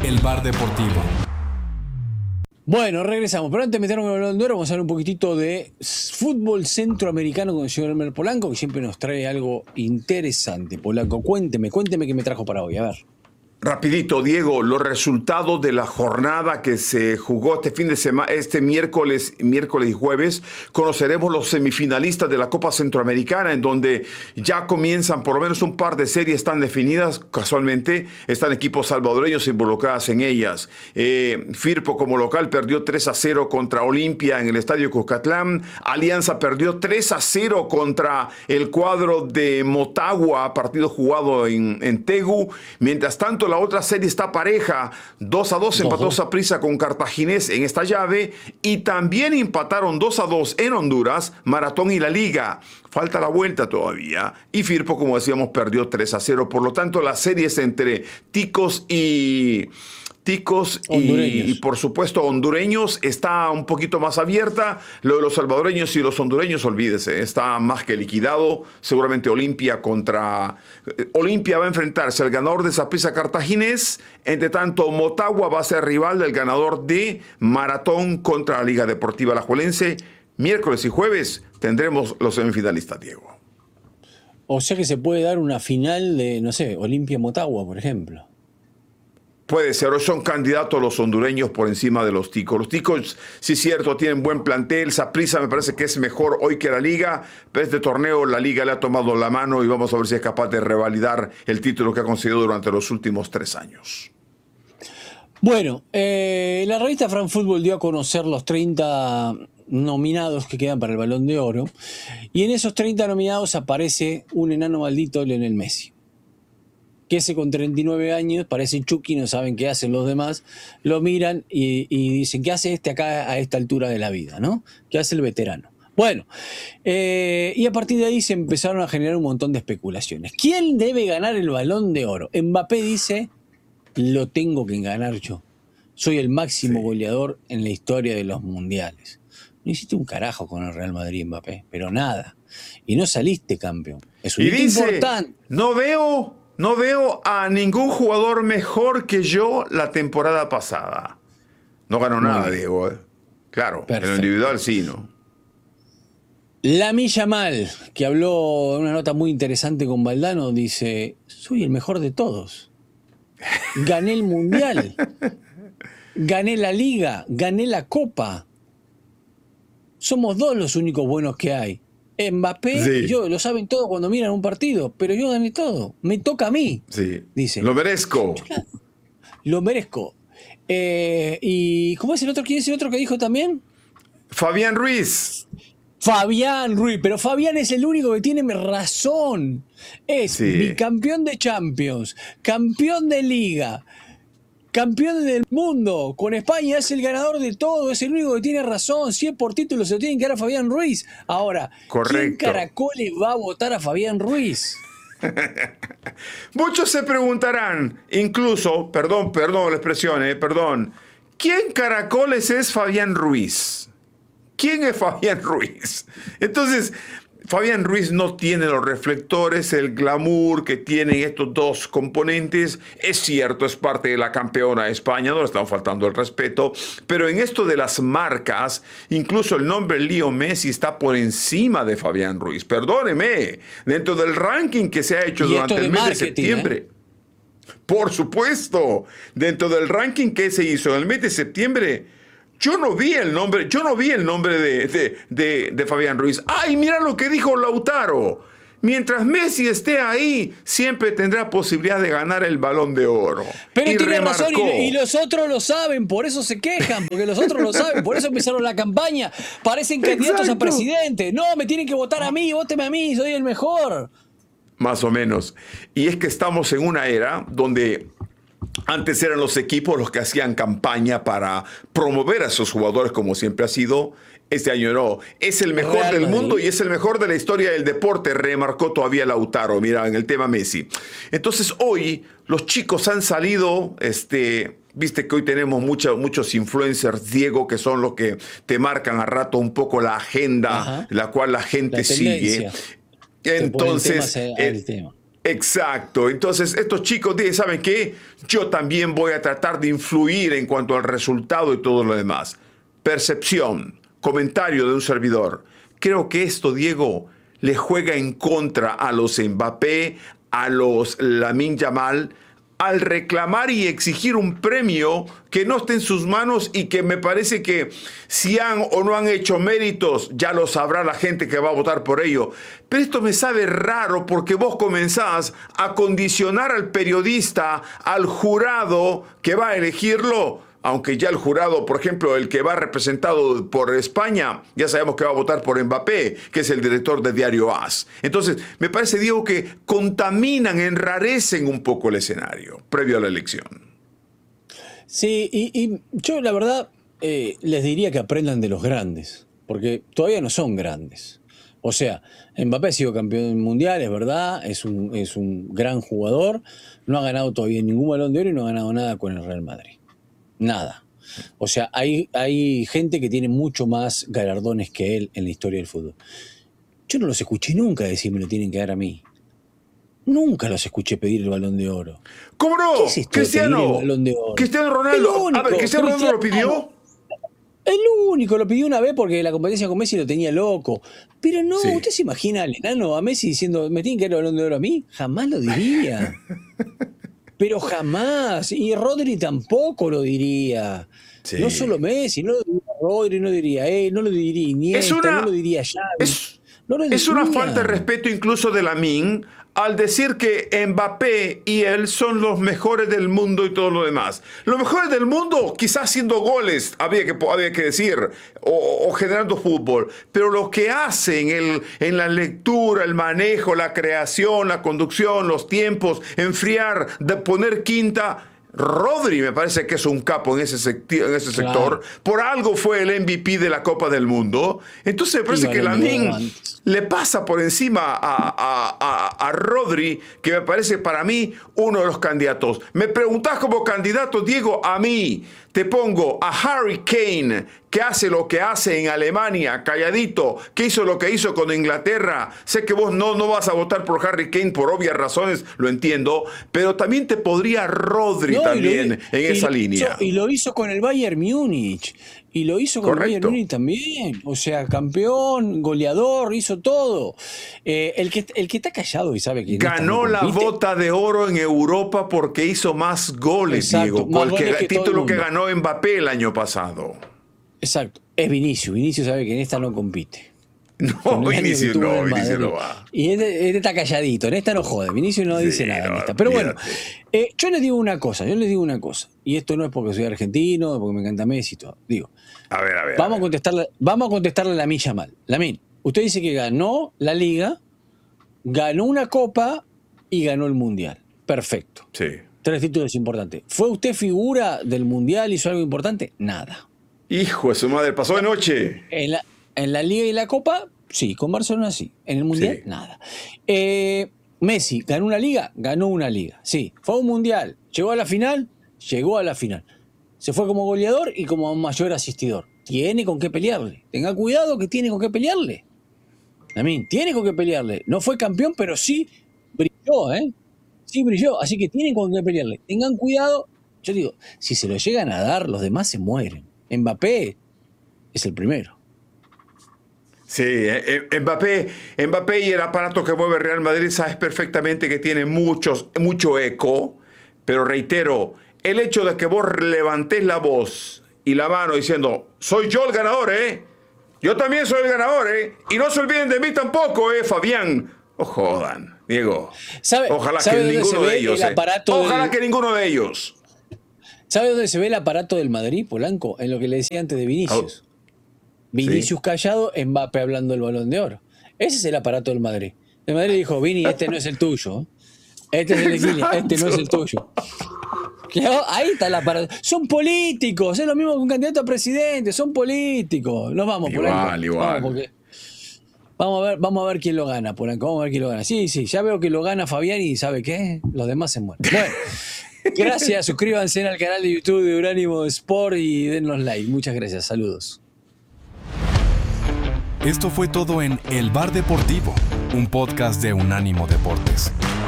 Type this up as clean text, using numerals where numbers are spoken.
el bar deportivo. Bueno, regresamos. Pero antes de meternos en el Balón de Oro, vamos a hablar un poquitito de fútbol centroamericano con el señor Elmer Polanco, que siempre nos trae algo interesante. Polanco, cuénteme qué me trajo para hoy. A ver. Rapidito, Diego, los resultados de la jornada que se jugó este fin de semana, este miércoles y jueves, conoceremos los semifinalistas de la Copa Centroamericana, en donde ya comienzan, por lo menos un par de series están definidas. Casualmente están equipos salvadoreños involucrados en ellas. Firpo como local perdió 3-0 contra Olimpia en el Estadio Cuscatlán. Alianza perdió 3-0 contra el cuadro de Motagua, partido jugado en Tegu. Mientras tanto, la otra serie está pareja, 2-2 empató Saprissa con Cartaginés en esta llave, y también empataron 2-2 en Honduras, Maratón y La Liga. Falta la vuelta todavía, y Firpo, como decíamos, perdió 3-0. Por lo tanto, la serie es entre ticos y por supuesto hondureños está un poquito más abierta. Lo de los salvadoreños y los hondureños, olvídese, está más que liquidado. Seguramente Olimpia va a enfrentarse al ganador de Saprissa Cartaginés. Entre tanto, Motagua va a ser rival del ganador de Maratón contra la Liga Deportiva Alajuelense. Miércoles y jueves tendremos los semifinalistas, Diego. O sea que se puede dar una final de, no sé, Olimpia-Motagua, por ejemplo. Puede ser, o son candidatos los hondureños por encima de los ticos. Los ticos, sí es cierto, tienen buen plantel. Saprissa me parece que es mejor hoy que la Liga, pero este torneo la Liga le ha tomado la mano y vamos a ver si es capaz de revalidar el título que ha conseguido durante los últimos 3 años. Bueno, la revista France Football dio a conocer los 30 nominados que quedan para el Balón de Oro, y en esos 30 nominados aparece un enano maldito, Lionel Messi. Que ese con 39 años, parece Chucky, no saben qué hacen los demás, lo miran y dicen, ¿qué hace este acá a esta altura de la vida, no? ¿Qué hace el veterano? Bueno, y a partir de ahí se empezaron a generar un montón de especulaciones. ¿Quién debe ganar el Balón de Oro? Mbappé dice, lo tengo que ganar yo. Soy el máximo goleador en la historia de los mundiales. No hiciste un carajo con el Real Madrid, Mbappé, pero nada. Y no saliste campeón. Es un hito importante. No veo a ningún jugador mejor que yo la temporada pasada. No ganó nada, Diego. Claro, perfecto. En lo individual sí, ¿no? Lamine Yamal, que habló en una nota muy interesante con Valdano, dice, soy el mejor de todos. Gané el Mundial. Gané la Liga. Gané la Copa. Somos 2 los únicos buenos que hay. Mbappé y yo, lo saben todo cuando miran un partido, pero yo gané todo, me toca a mí, dice. Lo merezco. Lo merezco. ¿Y cómo es el otro? ¿Quién es el otro que dijo también? Fabián Ruiz. Pero Fabián es el único que tiene razón. Es bicampeón de Champions, campeón de Liga, campeón del mundo, con España es el ganador de todo, es el único que tiene razón. Si es por título, se lo tienen que dar a Fabián Ruiz. Ahora, ¿quién caracoles va a votar a Fabián Ruiz? Muchos se preguntarán, incluso, perdón la expresión, ¿quién caracoles es Fabián Ruiz? ¿Quién es Fabián Ruiz? Entonces, Fabián Ruiz no tiene los reflectores, el glamour que tienen estos dos componentes. Es cierto, es parte de la campeona de España, no le estamos faltando el respeto, pero en esto de las marcas, incluso el nombre Leo Messi está por encima de Fabián Ruiz. Perdóneme, dentro del ranking que se ha hecho durante el mes de septiembre. Por supuesto, dentro del ranking que se hizo en el mes de septiembre, yo no vi el nombre de Fabián Ruiz. ¡Ay, mira lo que dijo Lautaro! Mientras Messi esté ahí, siempre tendrá posibilidad de ganar el Balón de Oro. Pero y tiene razón, y los otros lo saben, por eso se quejan, porque los otros lo saben, por eso empezaron la campaña. Parecen candidatos a presidente. No, me tienen que votar a mí, vóteme a mí, soy el mejor. Más o menos. Y es que estamos en una era donde antes eran los equipos los que hacían campaña para promover a sus jugadores, como siempre ha sido. Este año no. Es el mejor del mundo y es el mejor de la historia del deporte, remarcó todavía Lautaro, mira, en el tema Messi. Entonces hoy los chicos han salido, viste que hoy tenemos muchos influencers, Diego, que son los que te marcan a rato un poco la agenda, la cual la gente sigue. Entonces, el tema. Exacto. Entonces, estos chicos dicen, ¿saben qué? Yo también voy a tratar de influir en cuanto al resultado y todo lo demás. Percepción, comentario de un servidor. Creo que esto, Diego, le juega en contra a los Mbappé, a los Lamine Yamal, al reclamar y exigir un premio que no esté en sus manos y que me parece que si han o no han hecho méritos, ya lo sabrá la gente que va a votar por ello. Pero esto me sabe raro porque vos comenzás a condicionar al periodista, al jurado que va a elegirlo, aunque ya el jurado, por ejemplo, el que va representado por España, ya sabemos que va a votar por Mbappé, que es el director de Diario AS. Entonces, me parece, Diego, que contaminan, enrarecen un poco el escenario previo a la elección. Sí, y yo la verdad les diría que aprendan de los grandes, porque todavía no son grandes. O sea, Mbappé ha sido campeón mundial, es verdad, es un gran jugador, no ha ganado todavía ningún Balón de Oro y no ha ganado nada con el Real Madrid. Nada. O sea, hay gente que tiene mucho más galardones que él en la historia del fútbol. Yo no los escuché nunca decir me lo tienen que dar a mí. Nunca los escuché pedir el Balón de Oro. ¿Cómo no? ¿Qué es esto de pedir el Balón de Oro? Cristiano Ronaldo. A ver, ¿Cristiano Ronaldo lo pidió? El único, lo pidió una vez porque la competencia con Messi lo tenía loco. Pero no, Sí. ¿usted se imagina al enano a Messi diciendo me tienen que dar el Balón de Oro a mí? Jamás lo diría. Pero jamás. Y Rodri tampoco lo diría. Sí. No solo Messi, no lo diría Rodri, no lo diría él, no lo diría Iniesta, no lo diría Xavi. No lo Es una diría. falta de respeto incluso de Lamine al decir que Mbappé y él son los mejores del mundo y todo lo demás. Los mejores del mundo, quizás haciendo goles, había que decir, o generando fútbol, pero lo que hacen en la lectura, el manejo, la creación, la conducción, los tiempos, enfriar, de poner quinta. Rodri me parece que es un capo en ese sector. Por algo fue el MVP de la Copa del Mundo. Entonces me parece que Lamine le pasa por encima a Rodri, que me parece para mí uno de los candidatos. Me preguntás como candidato, Diego, a mí te pongo a Harry Kane, que hace lo que hace en Alemania, calladito, que hizo lo que hizo con Inglaterra. Sé que vos no vas a votar por Harry Kane por obvias razones, lo entiendo, pero también te podría Rodri también en esa línea. Y lo hizo con el Bayern Múnich. Y lo hizo con el Bayern Múnich también. O sea, campeón, goleador, hizo todo. El que está callado y sabe que ganó la bota de oro en Europa porque hizo más goles, Diego, por el título que ganó Mbappé el año pasado. Exacto. Es Vinicius. Vinicius sabe que en esta no compite. No, Vinicius no va. Y este está calladito. En esta no jode. Vinicius no dice nada en esta. Pero bueno, yo les digo una cosa. Y esto no es porque soy argentino, porque me encanta Messi y todo. Digo, a ver. Vamos a contestarle a Lamine Yamal. Lamine, usted dice que ganó la Liga, ganó una Copa y ganó el Mundial. Perfecto. Sí. 3 títulos importantes. ¿Fue usted figura del Mundial? ¿Hizo algo importante? Nada. Hijo de su madre, pasó de noche. En la Liga y la Copa, sí, con Barcelona sí. En el Mundial, nada. Messi, ¿ganó una Liga? Ganó una Liga, sí. ¿Fue a un Mundial? ¿Llegó a la final? Llegó a la final. Se fue como goleador y como mayor asistidor. Tiene con qué pelearle. Tenga cuidado que tiene con qué pelearle. También tiene con qué pelearle. No fue campeón, pero sí brilló, Sí brilló, así que tienen con qué pelearle. Tengan cuidado. Yo digo, si se lo llegan a dar, los demás se mueren. Mbappé es el primero. Sí, Mbappé y el aparato que mueve Real Madrid sabes perfectamente que tiene mucho eco, pero reitero, el hecho de que vos levantés la voz y la mano diciendo, soy yo el ganador, yo también soy el ganador, y no se olviden de mí tampoco, Fabián. Oh, jodan, Diego. Ojalá que ninguno de ellos. Ojalá que ninguno de ellos. ¿Sabe dónde se ve el aparato del Madrid, Polanco? En lo que le decía antes de Vinicius. Vinicius callado, Mbappé hablando del Balón de Oro. Ese es el aparato del Madrid. El Madrid dijo, Vini, este no es el tuyo. Este es el de Kylian, este no es el tuyo. Claro, ahí está el aparato. Son políticos, es lo mismo que un candidato a presidente, son políticos. Nos vamos, Polanco. Igual. Vamos a ver quién lo gana, Polanco. Vamos a ver quién lo gana. Sí, ya veo que lo gana Fabián y ¿sabe qué? Los demás se mueren. Bueno. Gracias, suscríbanse al canal de YouTube de Unánimo Sport y denos like. Muchas gracias, saludos. Esto fue todo en El Bar Deportivo, un podcast de Unánimo Deportes.